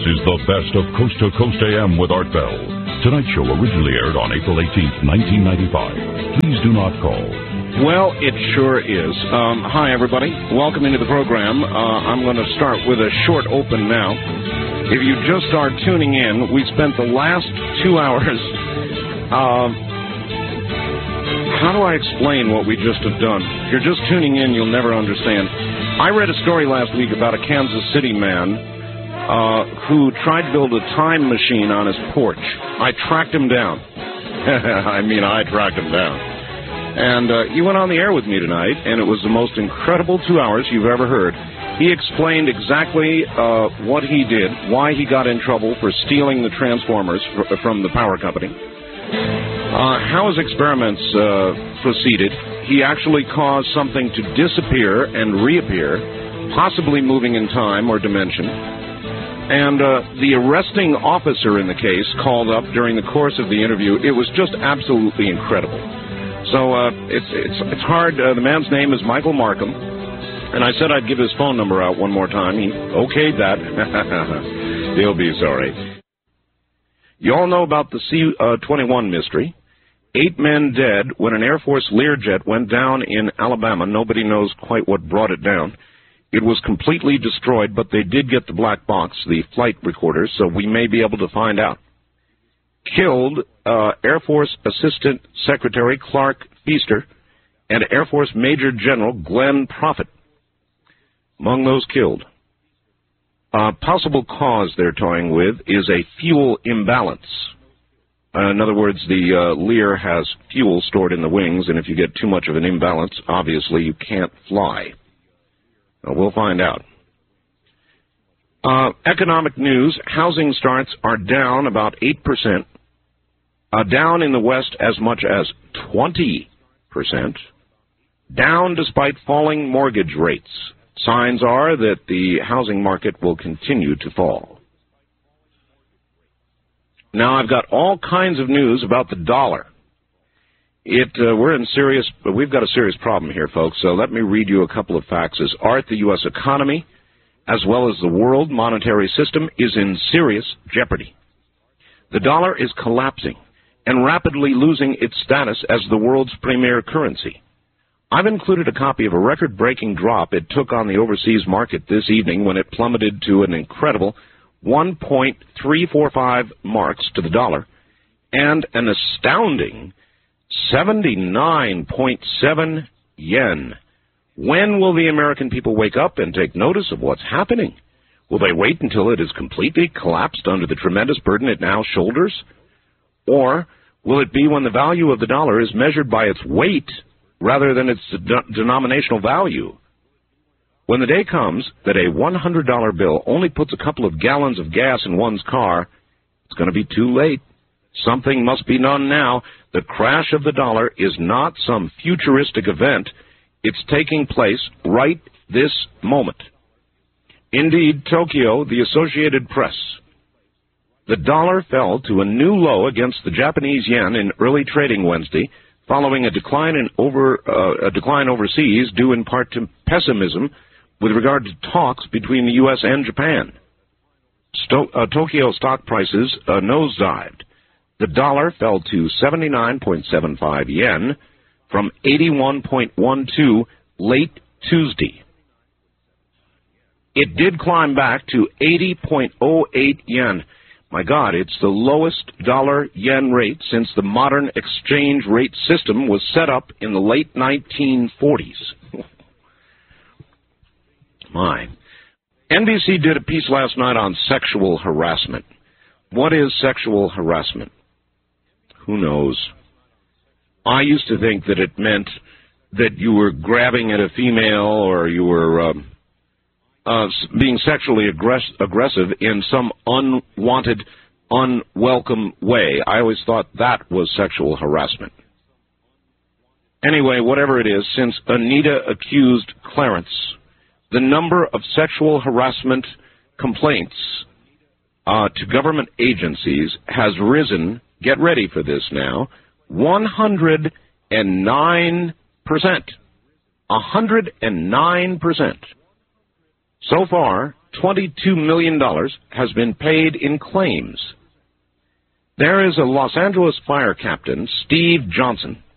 is the best of Coast to Coast AM with Art Bell. Tonight's show originally aired on April 18th, 1995. Please do not call. Well, it sure is. Hi, everybody. Welcome into the program. I'm going to start with a short open now. If you just are tuning in, we spent the last 2 hours... how do I explain what we just have done? If you're just tuning in, you'll never understand. I read a story last week about a Kansas City man who tried to build a time machine on his porch. I tracked him down. I tracked him down. And he went on the air with me tonight, and it was the most incredible 2 hours you've ever heard. He explained exactly what he did, why he got in trouble for stealing the transformers from the power company, how his experiments proceeded. He actually caused something to disappear and reappear, possibly moving in time or dimension. And the arresting officer in the case called up during the course of the interview. It was just absolutely incredible. So it's hard. The man's name is Michael Markham, and I said I'd give his phone number out one more time. He okayed that. He'll be sorry. You all know about the C-21 mystery. 8 men dead when an Air Force Learjet went down in Alabama. Nobody knows quite what brought it down. It was completely destroyed, but they did get the black box, the flight recorder, so we may be able to find out. Killed Air Force Assistant Secretary Clark Feaster and Air Force Major General Glenn Proffitt. Among those killed. Possible cause they're toying with is a fuel imbalance. In other words, the Lear has fuel stored in the wings, and if you get too much of an imbalance, obviously you can't fly. We'll find out. Economic news, housing starts are down about 8%, down in the West as much as 20%, down despite falling mortgage rates. Signs are that the housing market will continue to fall. Now, I've got all kinds of news about the dollar. We've got a serious problem here, folks, so let me read you a couple of facts. The U.S. economy, as well as the world monetary system, is in serious jeopardy. The dollar is collapsing and rapidly losing its status as the world's premier currency. I've included a copy of a record-breaking drop it took on the overseas market this evening when it plummeted to an incredible 1.345 marks to the dollar and an astounding 79.7 yen. When will the American people wake up and take notice of what's happening? Will they wait until it is completely collapsed under the tremendous burden it now shoulders? Or will it be when the value of the dollar is measured by its weight rather than its denominational value? When the day comes that a $100 bill only puts a couple of gallons of gas in one's car, it's going to be too late. Something must be done now. The crash of the dollar is not some futuristic event. It's taking place right this moment. Indeed, Tokyo, the Associated Press. The dollar fell to a new low against the Japanese yen in early trading Wednesday, following a decline overseas due in part to pessimism with regard to talks between the U.S. and Japan. Tokyo stock prices nosedived. The dollar fell to 79.75 yen from 81.12 late Tuesday. It did climb back to 80.08 yen. My God, it's the lowest dollar-yen rate since the modern exchange rate system was set up in the late 1940s. My. NBC did a piece last night on sexual harassment. What is sexual harassment? Who knows? I used to think that it meant that you were grabbing at a female or you were being sexually aggressive in some unwanted, unwelcome way. I always thought that was sexual harassment. Anyway, whatever it is, since Anita accused Clarence, the number of sexual harassment complaints to government agencies has risen, get ready for this now, 109%. 109%. So far, $22 million has been paid in claims. There is a Los Angeles fire captain, Steve Johnson,